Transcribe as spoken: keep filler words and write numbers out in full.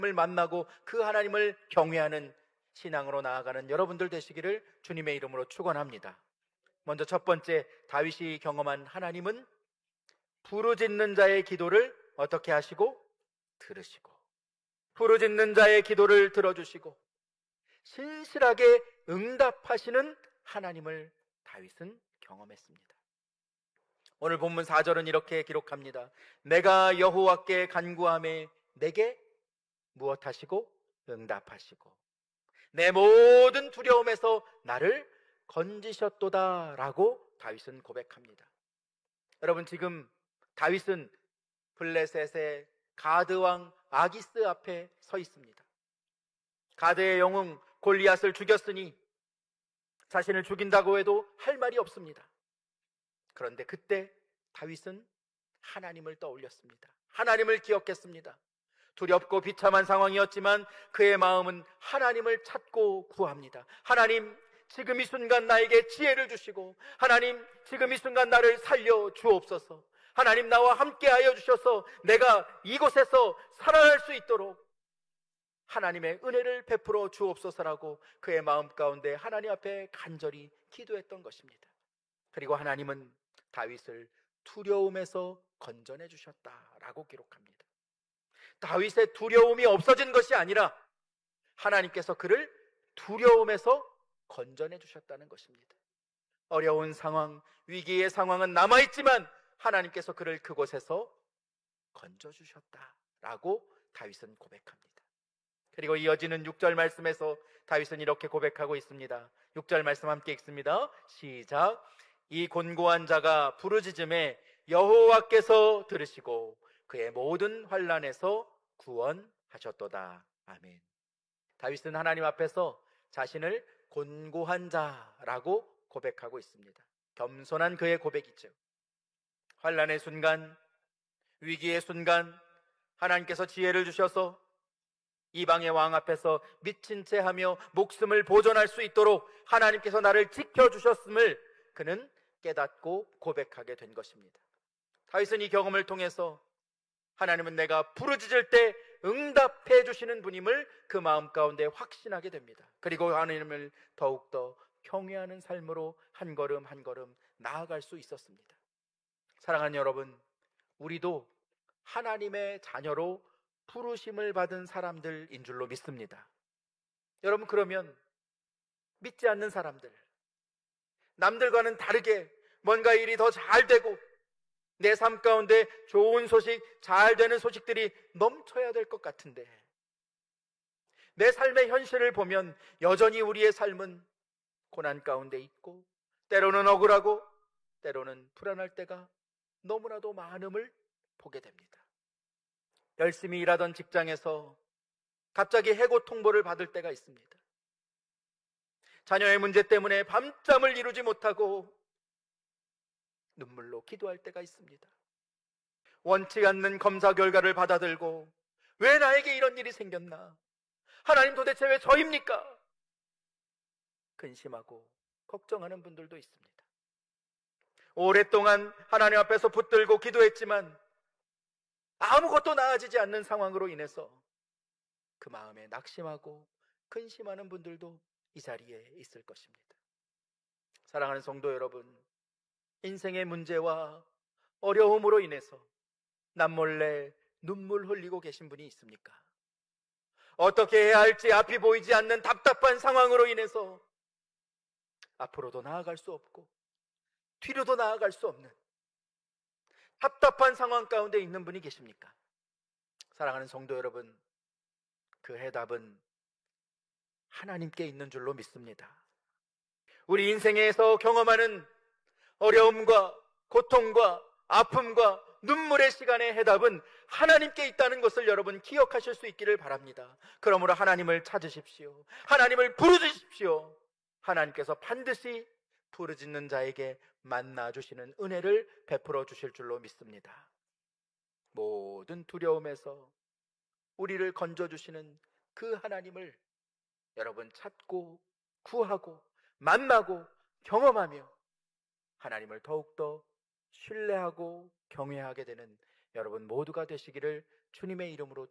하나님을 만나고 그 하나님을 경외하는 신앙으로 나아가는 여러분들 되시기를 주님의 이름으로 축원합니다. 먼저 첫 번째, 다윗이 경험한 하나님은 부르짖는 자의 기도를 어떻게 하시고? 들으시고, 부르짖는 자의 기도를 들어주시고 신실하게 응답하시는 하나님을 다윗은 경험했습니다. 오늘 본문 사 절은 이렇게 기록합니다. 내가 여호와께 간구하매 내게 무엇하시고? 응답하시고 내 모든 두려움에서 나를 건지셨도다 라고 다윗은 고백합니다. 여러분, 지금 다윗은 블레셋의 가드왕 아기스 앞에 서 있습니다. 가드의 영웅 골리앗을 죽였으니 자신을 죽인다고 해도 할 말이 없습니다. 그런데 그때 다윗은 하나님을 떠올렸습니다. 하나님을 기억했습니다. 두렵고 비참한 상황이었지만 그의 마음은 하나님을 찾고 구합니다. 하나님, 지금 이 순간 나에게 지혜를 주시고, 하나님, 지금 이 순간 나를 살려 주옵소서. 하나님, 나와 함께 하여 주셔서 내가 이곳에서 살아날 수 있도록 하나님의 은혜를 베풀어 주옵소서라고 그의 마음 가운데 하나님 앞에 간절히 기도했던 것입니다. 그리고 하나님은 다윗을 두려움에서 건져내 주셨다라고 기록합니다. 다윗의 두려움이 없어진 것이 아니라 하나님께서 그를 두려움에서 건져내 주셨다는 것입니다. 어려운 상황, 위기의 상황은 남아있지만 하나님께서 그를 그곳에서 건져주셨다라고 다윗은 고백합니다. 그리고 이어지는 육 절 말씀에서 다윗은 이렇게 고백하고 있습니다. 육 절 말씀 함께 읽습니다. 시작. 이 곤고한 자가 부르짖음에 여호와께서 들으시고 그의 모든 환난에서 구원하셨도다. 아멘. 다윗은 하나님 앞에서 자신을 곤고한 자라고 고백하고 있습니다. 겸손한 그의 고백이죠. 환난의 순간, 위기의 순간 하나님께서 지혜를 주셔서 이방의 왕 앞에서 미친 채 하며 목숨을 보존할 수 있도록 하나님께서 나를 지켜주셨음을 그는 깨닫고 고백하게 된 것입니다. 다윗은 이 경험을 통해서 하나님은 내가 부르짖을 때 응답해 주시는 분임을 그 마음 가운데 확신하게 됩니다. 그리고 하나님을 더욱더 경외하는 삶으로 한 걸음 한 걸음 나아갈 수 있었습니다. 사랑하는 여러분, 우리도 하나님의 자녀로 부르심을 받은 사람들인 줄로 믿습니다. 여러분, 그러면 믿지 않는 사람들, 남들과는 다르게 뭔가 일이 더 잘 되고 내 삶 가운데 좋은 소식, 잘 되는 소식들이 넘쳐야 될 것 같은데 내 삶의 현실을 보면 여전히 우리의 삶은 고난 가운데 있고 때로는 억울하고 때로는 불안할 때가 너무나도 많음을 보게 됩니다. 열심히 일하던 직장에서 갑자기 해고 통보를 받을 때가 있습니다. 자녀의 문제 때문에 밤잠을 이루지 못하고 눈물로 기도할 때가 있습니다. 원치 않는 검사 결과를 받아들고 왜 나에게 이런 일이 생겼나? 하나님, 도대체 왜 저입니까? 근심하고 걱정하는 분들도 있습니다. 오랫동안 하나님 앞에서 붙들고 기도했지만 아무것도 나아지지 않는 상황으로 인해서 그 마음에 낙심하고 근심하는 분들도 이 자리에 있을 것입니다. 사랑하는 성도 여러분, 인생의 문제와 어려움으로 인해서 남몰래 눈물 흘리고 계신 분이 있습니까? 어떻게 해야 할지 앞이 보이지 않는 답답한 상황으로 인해서 앞으로도 나아갈 수 없고 뒤로도 나아갈 수 없는 답답한 상황 가운데 있는 분이 계십니까? 사랑하는 성도 여러분, 그 해답은 하나님께 있는 줄로 믿습니다. 우리 인생에서 경험하는 어려움과 고통과 아픔과 눈물의 시간의 해답은 하나님께 있다는 것을 여러분 기억하실 수 있기를 바랍니다. 그러므로 하나님을 찾으십시오. 하나님을 부르짖으십시오. 하나님께서 반드시 부르짖는 자에게 만나주시는 은혜를 베풀어 주실 줄로 믿습니다. 모든 두려움에서 우리를 건져주시는 그 하나님을 여러분 찾고 구하고 만나고 경험하며 하나님을 더욱더 신뢰하고 경외하게 되는 여러분 모두가 되시기를 주님의 이름으로